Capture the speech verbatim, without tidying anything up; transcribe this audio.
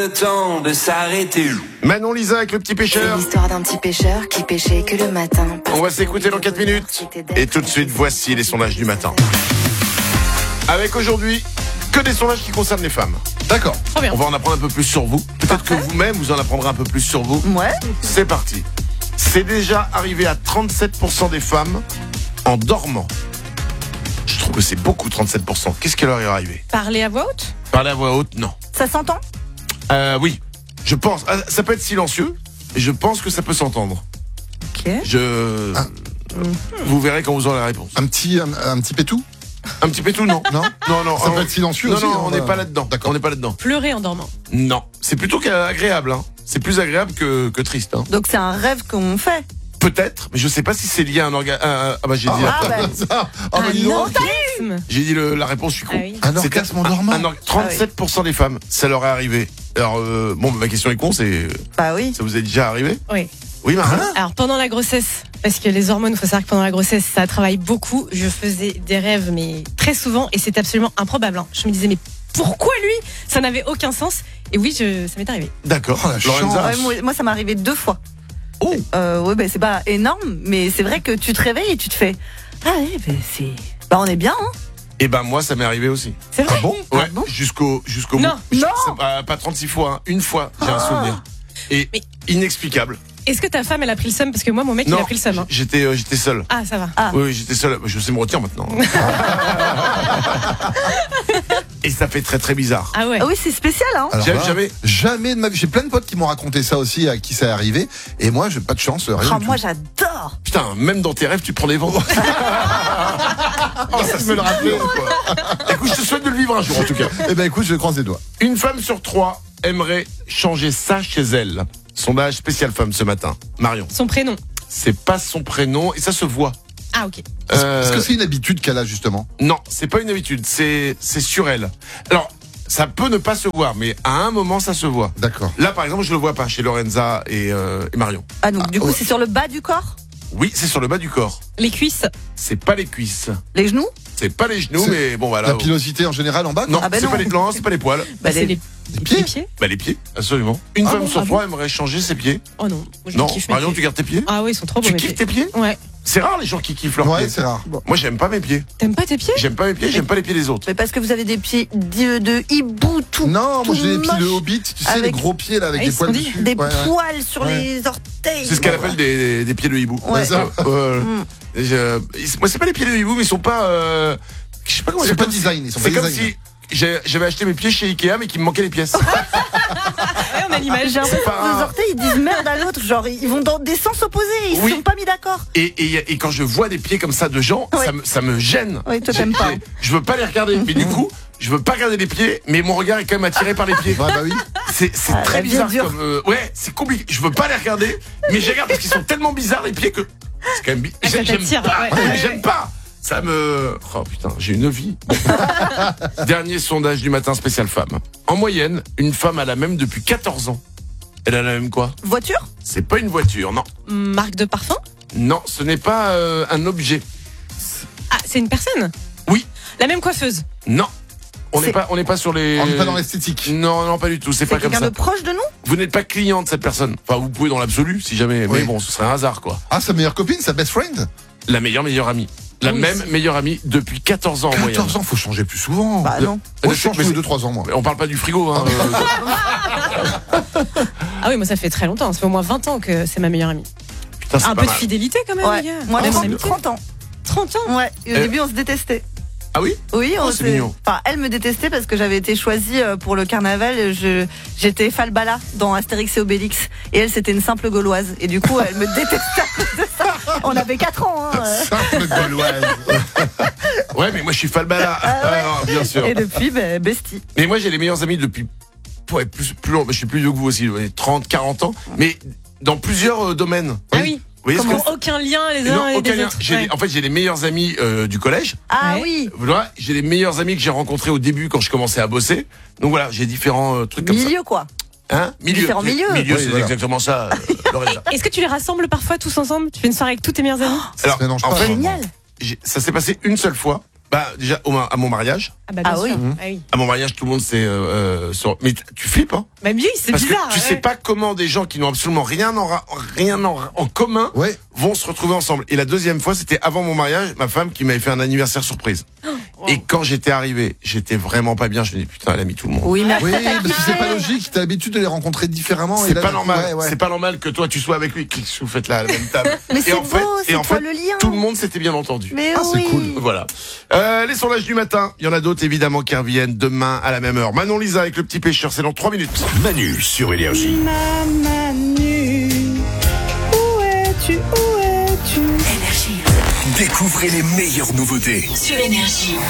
Le temps de s'arrêter. Manon Lisa avec le petit pêcheur. C'est l'histoire d'un petit pêcheur qui pêchait que le matin. On va s'écouter dans quatre minutes. Et tout de suite, voici les sondages du matin. Avec aujourd'hui, que des sondages qui concernent les femmes. D'accord. On va en apprendre un peu plus sur vous. Peut-être que vous-même, vous en apprendrez un peu plus sur vous. Ouais. C'est parti. C'est déjà arrivé à trente-sept pour cent des femmes en dormant. Je trouve que c'est beaucoup, trente-sept pour cent. Qu'est-ce qui leur est arrivé? Parler à voix haute? Parler à voix haute, non. Ça s'entend? Euh, oui, je pense. Ah, ça peut être silencieux, et je pense que ça peut s'entendre. Ok. Je... Ah. Vous verrez quand vous aurez la réponse. Un petit, un, un petit pétou? Un petit pétou, non. Non. Non, non. Ça on- peut être silencieux Non, aussi. non, hein, on n'est bah. pas là-dedans. D'accord. On n'est pas là-dedans. Pleurer en dormant? Non. C'est plutôt agréable, hein. C'est plus agréable que, que triste, hein. Donc c'est un rêve qu'on fait. Peut-être, mais je sais pas si c'est lié à un organe. Ah bah j'ai dit, Ah, bah. Ça. Ah, bah, Un dis donc. orgasme? j'ai dit le- la réponse, je suis con. Ah oui. Un orgasme en dormant. Un or- trente-sept pour cent des femmes, ça leur est arrivé. Alors, euh, bon, ma question est con, c'est, Bah oui. ça vous est déjà arrivé? Oui. Oui, Marie. Alors pendant la grossesse, parce que les hormones, il faut savoir que pendant la grossesse, ça travaille beaucoup. Je faisais des rêves, mais très souvent, et c'est absolument improbable, hein. Je me disais, mais pourquoi lui? Ça n'avait aucun sens. Et oui, je, ça m'est arrivé. D'accord. Oh, la Lorenza. Ouais, moi, moi, ça m'est arrivé deux fois. Oh. Euh, ouais, bah, c'est pas énorme, mais c'est vrai que tu te réveilles et tu te fais. Ah ouais, bah, c'est. Bah on est bien, hein. Et ben moi, ça m'est arrivé aussi. C'est vrai? Ah bon? Ouais, bon jusqu'au jusqu'au bout. Non. Je- Non. c'est pas, pas trente-six fois, hein. Une fois, j'ai un souvenir. Et Mais- inexplicable. Est-ce que ta femme, elle a pris le seum? Parce que moi, mon mec, il Non, a pris le seum, hein. j'étais euh, j'étais seul. Ah, ça va. Ah. Oui, oui, j'étais seul. Je sais me retirer maintenant. Et ça fait très très bizarre. Ah ouais. Ah oui, c'est spécial, hein. Alors Jamais- là, jamais. Jamais de ma vie. J'ai plein de potes qui m'ont raconté ça aussi, à qui ça est arrivé. Et moi, j'ai pas de chance. Rien Ah, du moi tout. j'adore. Putain, même dans tes rêves, tu prends des vents. Oh, ça me le rappelait, quoi. Écoute, je te souhaite de le vivre un jour, en tout cas. Eh ben écoute, je croise les doigts. Une femme sur trois aimerait changer ça chez elle. Sondage spécial femme ce matin. Marion. Son prénom. C'est pas son prénom et ça se voit. Ah, ok. Euh, Est-ce que c'est une habitude qu'elle a justement? Non, c'est pas une habitude, c'est c'est sur elle. Alors, ça peut ne pas se voir, mais à un moment, ça se voit. D'accord. Là, par exemple, je le vois pas chez Lorenza et, euh, et Marion. Ah, donc du coup, ouais. c'est sur le bas du corps? Oui, c'est sur le bas du corps. Les cuisses. C'est pas les cuisses. Les genoux? C'est pas les genoux, C'est mais bon, voilà. La pilosité en général en bas? Non, Ah bah c'est non. pas les non, c'est pas les poils. Bah, les- c'est les, Les pieds? les pieds. Bah, les pieds, absolument. Une Ah femme bon, sur ah trois aimerait changer ses pieds. Oh non. Moi, je Non, kiffe mes Marion, pieds. tu gardes tes pieds? Ah oui, ils sont trop beaux, Tu mes kiffes pieds. tes pieds? Ouais. C'est rare les gens qui kiffent leurs Ouais, pieds. c'est rare. Moi, j'aime pas mes pieds. T'aimes pas tes pieds? J'aime pas mes pieds, j'aime pas les pieds des autres. Mais parce que vous avez des pieds de, de hibou tout. Non, moi tout j'ai des pieds de moche, hobbit, tu sais, avec- les gros pieds là, avec Ah, des ils poils sont dit. dessus. Des Ouais, ouais. poils sur Ouais. les orteils. C'est ce qu'elle appelle des, des pieds de hibou. Ouais. C'est ça. Euh, Mm. je- ils- moi, c'est pas les pieds de hibou, mais ils sont pas. Euh, je sais pas comment Ils dire. sont pas comme si- design, ils sont C'est pas comme design. si j'ai- j'avais acheté mes pieds chez Ikea, mais qu'il me manquait les pièces. Ouais, on a l'image. J'ai l'impression pas que un- nos orteils ils disent merde à l'autre, genre ils vont dans des sens opposés, ils Oui. se sont pas mis d'accord. Et, et, et quand je vois des pieds comme ça de gens, Ouais. ça, me, ça me gêne. Oui, toi, J'ai- t'aimes pas. j'ai- Je veux pas les regarder, mais du coup, je veux pas regarder les pieds, mais mon regard est quand même attiré par les pieds. Ouais, bah oui. C'est c'est Ah, très la vie est bizarre dure. comme. euh, ouais, c'est compliqué. Je veux pas les regarder, mais je regarde parce qu'ils sont tellement bizarres les pieds que. C'est quand même bizarre. Ah, ça J'aime t'attire, pas. ouais, ouais, J'aime ouais. pas. Ça me. Oh putain, j'ai une vie. Dernier sondage du matin spécial femme. En moyenne, une femme a la même depuis quatorze ans. Elle a la même quoi? Voiture? C'est pas une voiture, non. Marque de parfum? Non, ce n'est pas euh, un objet. Ah, c'est une personne? Oui. La même coiffeuse? Non. On n'est C'est- pas, on n'est pas sur les. On n'est pas dans l'esthétique. Non, non, pas du tout. C'est C'est pas comme quelqu'un ça. de proche de nous? Vous n'êtes pas client de cette personne. Enfin, vous pouvez dans l'absolu, si jamais. Oui. Mais bon, ce serait un hasard, quoi. Ah, sa meilleure copine, sa best friend? La meilleure meilleure amie. La Oui, même c'est- meilleure amie depuis quatorze ans en moyenne. quatorze ans, faut changer plus souvent. Bah non. Moi, Euh, je change mais tous c'est- les deux trois ans, moi. On parle pas du frigo, hein. euh, Ah oui, moi ça fait très longtemps. Ça fait au moins vingt ans que c'est ma meilleure amie. Putain, c'est Un pas peu de mal. fidélité quand même, Ouais. les gars. Moi, Même en trente, amitié. trente ans. trente ans. Ouais. Et au Euh. début, on se détestait. Ah oui? Oui, on Oh, c'est s'est- mignon. Enfin, elle me détestait parce que j'avais été choisie euh, pour le carnaval. Je, j'étais Falbala dans Astérix et Obélix. Et elle, c'était une simple gauloise. Et du coup, elle me détestait à cause de ça. On avait quatre ans, hein. euh. Simple gauloise. Ouais, mais moi je suis Falbala. Ah ouais. Ah, bien sûr. Et depuis, ben, bestie. Mais moi j'ai les meilleurs amis depuis. Ouais, plus, plus long. Je suis plus vieux que vous aussi, trente, quarante ans. Mais dans plusieurs euh, domaines. Ah oui. Vous voyez ce Comment que- aucun lien les Non, uns et aucun des lien. autres. J'ai Ouais. les- En fait, j'ai les meilleurs amis euh, du collège. Ah Ouais. oui. Voilà, j'ai les meilleurs amis que j'ai rencontrés au début quand je commençais à bosser. Donc voilà, j'ai différents euh, trucs comme Milieu, quoi. ça. Hein Milieu. Différents milieux. Milieu, Oui, c'est voilà. exactement ça, euh, Lorenza. Est-ce que tu les rassembles parfois tous ensemble? Tu fais une soirée avec tous tes meilleurs amis? Ça se mélange en pas. fait, vraiment. Génial. j'ai- ça s'est passé une seule fois. Bah déjà au- à mon mariage, Ah bah bien Ah sûr. oui. Ah oui. à mon mariage tout le monde s'est euh, euh, sur. Mais t- tu flippes hein. Bah oui, c'est Parce bizarre. que tu ouais. sais pas comment des gens qui n'ont absolument rien en ra- rien en, en commun Ouais. vont se retrouver ensemble. Et la deuxième fois, c'était avant mon mariage, ma femme qui m'avait fait un anniversaire surprise. Et quand j'étais arrivé, j'étais vraiment pas bien. Je me dis putain, elle a mis tout le monde. Oui, mais Oui, parce que c'est pas logique. T'as l'habitude de les rencontrer différemment. C'est et là, pas normal. ouais, ouais. C'est pas normal que toi tu sois avec lui, que vous faites là à la même table. Mais et c'est en beau, fait, c'est et en toi fait, le lien. tout le monde s'était bien entendu. Mais Ah, c'est oui. cool. Voilà. Euh, les sondages du matin. Il y en a d'autres évidemment qui reviennent demain à la même heure. Manon Lisa avec le petit pêcheur, c'est dans trois minutes. Manu sur Énergie. Manu, où es-tu, où es-tu? Découvrez les meilleures nouveautés. Sur Énergie.